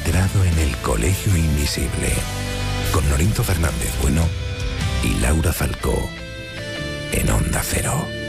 entrado en el Colegio Invisible con Norinto Fernández Bueno y Laura Falcó en Onda Cero.